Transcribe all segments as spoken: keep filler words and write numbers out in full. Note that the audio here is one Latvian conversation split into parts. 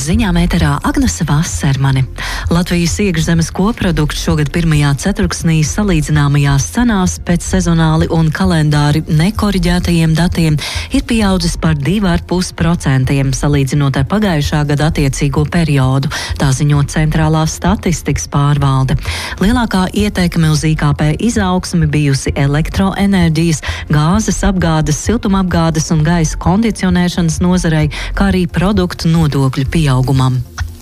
Ziņām ēterā Agnese Vasermane. Latvijas iekšzemes koprodukts šogad pirmajā ceturksnī salīdzināmajās cenās pēc sezonāli un kalendāri nekoriģētajiem datiem ir pieaudzis par divi ar pus procentiem, salīdzinot ar pagājušā gada attiecīgo periodu, tā ziņo Centrālā statistikas pārvalde. Lielākā ietekme uz I K P izaugsmi bijusi elektroenerģijas, gāzes apgādes, siltumapgādes un gaisa kondicionēšanas nozarei, kā arī produktu nodokļu pieaugumam.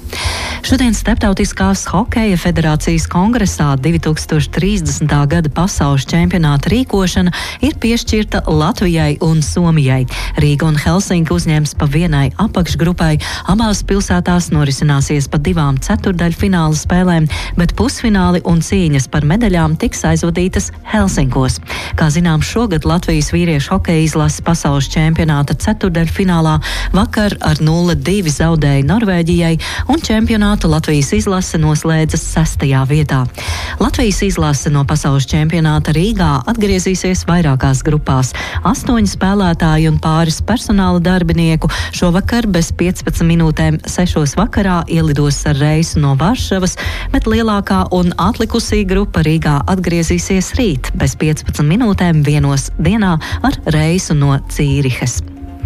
Šodien Starptautiskās hokeja federācijas kongresā divi tūkstoši trīsdesmitā gada pasaules čempionāta rīkošana ir piešķirta Latvijai un Somijai. Rīga un Helsinki uzņems pa vienai apakšgrupai, abās pilsētās norisināsies pa divām ceturdaļfināla spēlēm, bet pusfināli un cīņas par medaļām tiks aizvadītas Helsinkos. Kā zinām, šogad Latvijas vīriešu hokeja izlase pasaules čempionāta ceturdaļfinālā vakar ar nulle divi zaudēja Norvēģijai un čempionātu Latvijas izlase noslēdzas sestajā vietā. Latvijas izlase no pasaules čempionāta Rīgā atgriezīsies vairākās grupās. Astoņi spēlētāji un pāris personāla darbinieku šovakar bez piecpadsmit minūtēm sešos vakarā ielidos ar reisu no Varšavas, bet lielākā un atlikusī grupa Rīgā atgriezīsies rīt bez piecpadsmit minūtēm vienos dienā ar reisu no Cīrihes.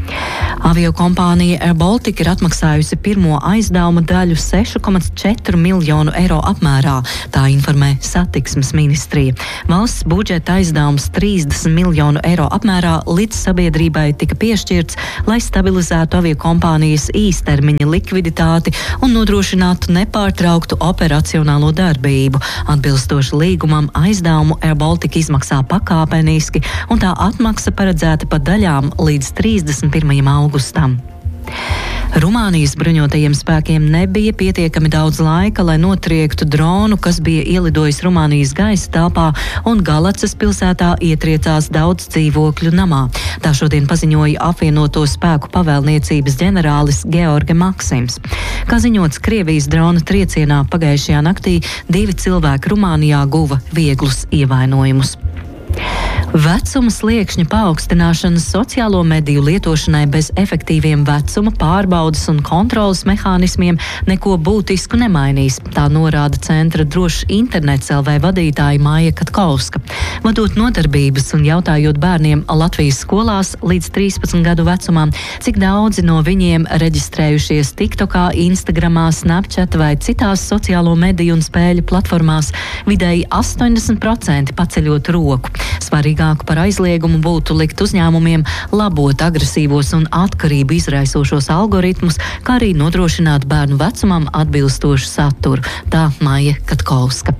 Aviokompānija Air Baltica ir atmaksājusi pirmo aizdevuma daļu seši komats četri miljonu eiro apmērā, tā informē Satiksmes ministrija. Valsts budžeta aizdevums trīsdesmit miljonu eiro apmērā līdz sabiedrībai tika piešķirts, lai stabilizētu aviokompānijas īstermiņa likviditāti un nodrošinātu nepārtrauktu operacionālo darbību. Atbilstoši līgumam aizdevumu Air Baltica izmaksā pakāpeniski, un tā atmaksa paredzēta pa daļām līdz trīsdesmit pirmajam augustam. Rumānijas bruņotajiem spēkiem nebija pietiekami daudz laika, lai notriektu dronu, kas bija ielidojis Rumānijas gaisa telpā un Galacas pilsētā ietriecās daudz dzīvokļu namā. Tā šodien paziņoja apvienoto spēku pavēlniecības ģenerālis George Maksims. Kā ziņots, Krievijas drona triecienā pagājušajā naktī divi cilvēki Rumānijā guva vieglus ievainojumus. Vecuma sliekšņa paaugstināšana sociālo mediju lietošanai bez efektīviem vecuma pārbaudes un kontrolas mehānismiem neko būtisku nemainīs, tā norāda Centra Drošs internets L V vadītāja Maija Katkovska. Vadot nodarbības un jautājot bērniem Latvijas skolās līdz trīspadsmit gadu vecumam, cik daudzi no viņiem reģistrējušies TikTokā, Instagramā, Snapchat vai citās sociālo mediju un spēļu platformās, vidēji astoņdesmit procenti paceļot roku. Svarīgāk par aizliegumu būtu likt uzņēmumiem labot agresīvos un atkarību izraisošos algoritmus, kā arī nodrošināt bērnu vecumam atbilstošu saturu, tā Maija Katkovska.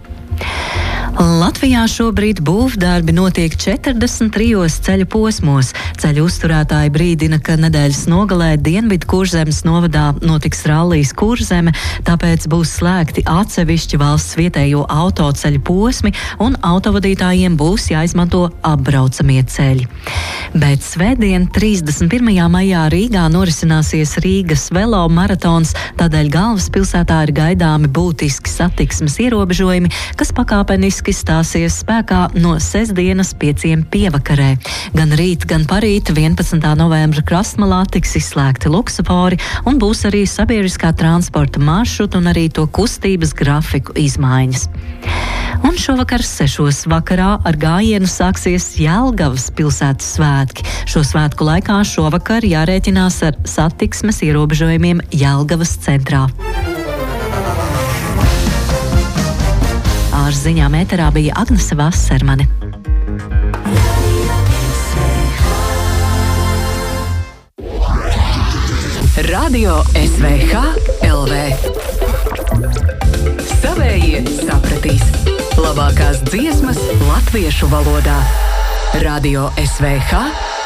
Latvijā šobrīd būvdarbi notiek četrdesmit trijos ceļu posmos. Ceļu uzturētāji brīdina, ka nedēļas nogalē Dienvidu Kurzemes novadā notiks rallijs Kurzeme, tāpēc būs slēgti atsevišķi valsts vietējo autoceļu posmi un autovadītājiem būs jāizmanto apbraucamie ceļi. Bet svētdien, trīsdesmit pirmajā maijā Rīgā norisināsies Rīgas velo maratons, tādēļ galvaspilsētā ir gaidāmi būtiski satiksmes ierobežojumi, kas pakāpeniski stāsies spēkā no sestdienas pieciem pievakarē. Gan rīt, gan parīt vienpadsmitā novembra krastmalā tiks izslēgti luksofori un būs arī sabiedriskā transporta maršrutu un arī to kustības grafiku izmaiņas. Un šovakar sešos vakarā ar gājienu sāksies Jelgavas pilsētas svētki. Šo svētku laikā šovakar jārēķinās ar satiksmes ierobežojumiem Jelgavas centrā. Ar ziņām ēterā bija Agnese Vasermane. Radio S V H L V. Savējie sapratīs. Labākās dziesmas latviešu valodā. Radio S V H